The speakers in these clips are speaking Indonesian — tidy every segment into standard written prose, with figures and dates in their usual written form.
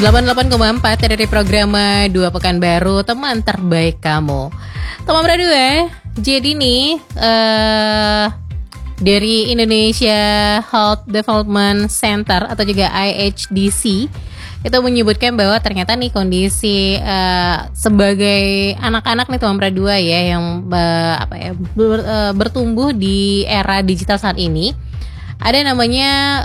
88,4 dari program 2 Pekanbaru, teman terbaik kamu. Teman berdua, jadi nih dari Indonesia Health Development Center atau juga IHDC itu menyebutkan bahwa ternyata nih kondisi sebagai anak-anak nih teman berdua ya yang bertumbuh di era digital saat ini, ada namanya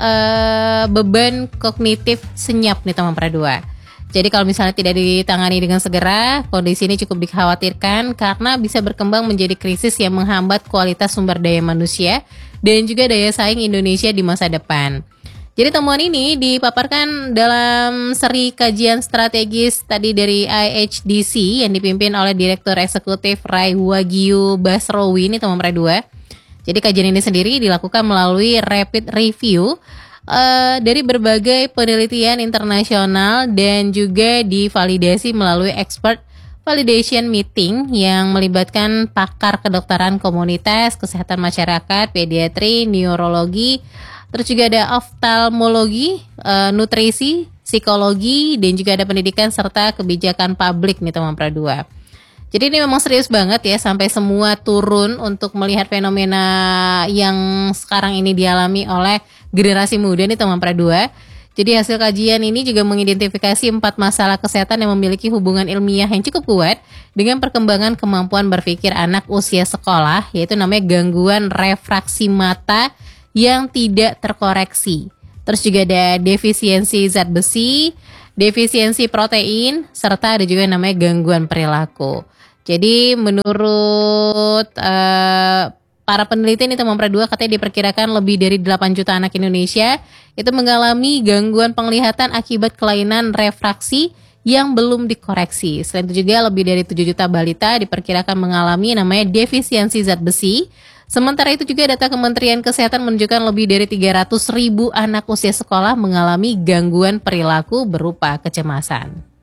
beban kognitif senyap nih teman berdua. Jadi kalau misalnya tidak ditangani dengan segera, kondisi ini cukup dikhawatirkan karena bisa berkembang menjadi krisis yang menghambat kualitas sumber daya manusia dan juga daya saing Indonesia di masa depan. Jadi temuan ini dipaparkan dalam seri kajian strategis tadi dari IHDC yang dipimpin oleh Direktur Eksekutif Rai Wagyu Basrowi ini teman berdua. Jadi kajian ini sendiri dilakukan melalui rapid review dari berbagai penelitian internasional dan juga divalidasi melalui expert validation meeting yang melibatkan pakar kedokteran komunitas, kesehatan masyarakat, pediatri, neurologi, terus juga ada oftalmologi, nutrisi, psikologi, dan juga ada pendidikan serta kebijakan publik nih teman berdua. Jadi ini memang serius banget ya, sampai semua turun untuk melihat fenomena yang sekarang ini dialami oleh generasi muda nih teman berdua. Jadi hasil kajian ini juga mengidentifikasi 4 masalah kesehatan yang memiliki hubungan ilmiah yang cukup kuat dengan perkembangan kemampuan berpikir anak usia sekolah, yaitu namanya gangguan refraksi mata yang tidak terkoreksi. Terus juga ada defisiensi zat besi, defisiensi protein, serta ada juga namanya gangguan perilaku. Jadi menurut para peneliti ini teman berdua, katanya diperkirakan lebih dari 8 juta anak Indonesia itu mengalami gangguan penglihatan akibat kelainan refraksi yang belum dikoreksi. Selain itu juga lebih dari 7 juta balita diperkirakan mengalami namanya defisiensi zat besi. Sementara itu juga data Kementerian Kesehatan menunjukkan lebih dari 300.000 anak usia sekolah mengalami gangguan perilaku berupa kecemasan.